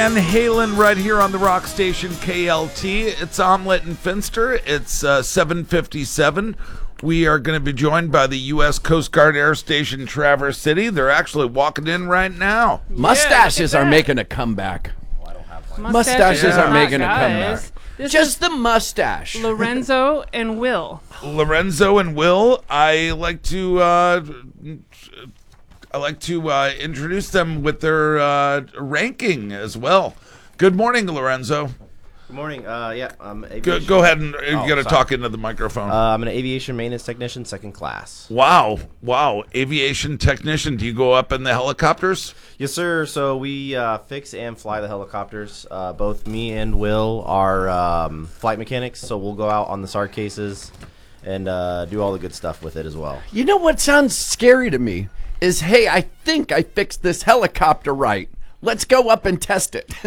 Van Halen right here on the rock station KLT. It's Omelette and Finster. It's 7:57. We are going to be joined by the U.S. Coast Guard Air Station Traverse City. They're actually walking in right now. Mustaches are making a comeback. Mustaches are making a comeback. Just the mustache. Lorenzo and Will. Lorenzo and Will. I like to introduce them with their ranking as well. Good morning, Lorenzo. Good morning. Go ahead and you got to talk into the microphone. I'm an aviation maintenance technician, second class. Wow. Aviation technician. Do you go up in the helicopters? Yes, sir. So we fix and fly the helicopters. Both me and Will are flight mechanics, so we'll go out on the SAR cases and do all the good stuff with it as well. You know what sounds scary to me is, hey, I think I fixed this helicopter right. Let's go up and test it.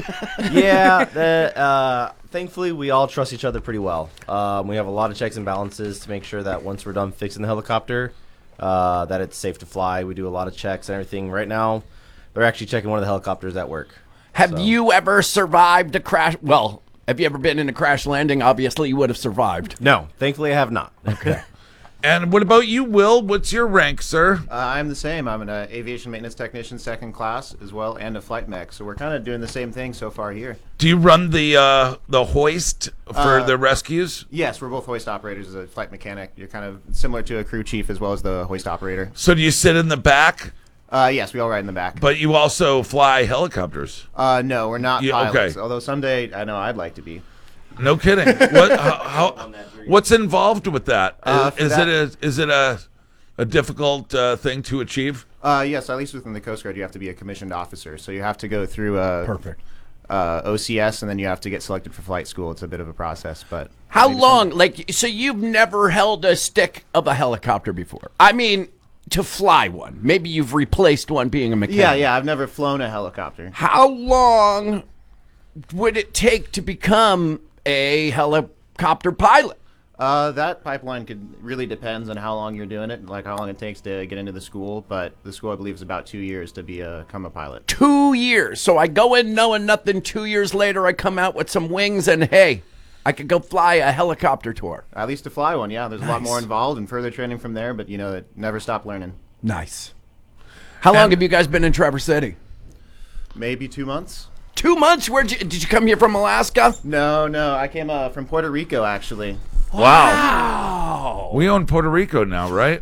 Yeah, thankfully we all trust each other pretty well. We have a lot of checks and balances to make sure that once we're done fixing the helicopter, that it's safe to fly. We do a lot of checks and everything. Right now, they're actually checking one of the helicopters at work. Have you ever survived a crash? Well, have you ever been in a crash landing? Obviously, you would have survived. No, thankfully I have not. Okay. And what about you, Will? What's your rank, sir? I'm the same. I'm an aviation maintenance technician, second class as well, and a flight mech. So we're kind of doing the same thing so far here. Do you run the hoist for the rescues? Yes, we're both hoist operators as a flight mechanic. You're kind of similar to a crew chief as well as the hoist operator. So do you sit in the back? Yes, we all ride in the back. But you also fly helicopters? No, we're not pilots. Okay. Although someday, I know I'd like to be. No kidding. What's involved with that? Is it a difficult thing to achieve? Yes, at least within the Coast Guard, you have to be a commissioned officer. So you have to go through Perfect. OCS, and then you have to get selected for flight school. It's a bit of a process, but How long? So you've never held a stick of a helicopter before? I mean, to fly one. Maybe you've replaced one being a mechanic. Yeah. I've never flown a helicopter. How long would it take to become a helicopter pilot? That pipeline really depends on how long you're doing it, like how long it takes to get into the school. But the school, I believe, is about 2 years to become a pilot. 2 years. So I go in knowing nothing. 2 years later, I come out with some wings, and hey, I could go fly a helicopter tour. At least to fly one, yeah. There's a lot Nice. more involved and further training from there, but never stop learning. Nice. How long have you guys been in Traverse City? Maybe 2 months. 2 months? Did you come here from Alaska? No, I came from Puerto Rico, actually. Wow. We own Puerto Rico now, right?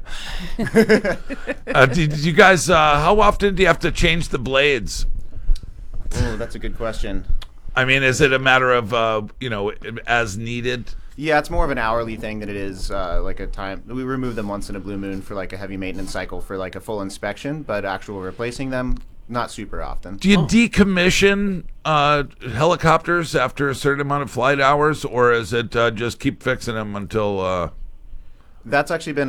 Did you guys, how often do you have to change the blades? Oh, that's a good question. I mean, is it a matter of, as needed? Yeah, it's more of an hourly thing than it is like a time. We remove them once in a blue moon for like a heavy maintenance cycle for like a full inspection, but actual replacing them, not super often. Do you decommission helicopters after a certain amount of flight hours, or is it just keep fixing them until... That's actually been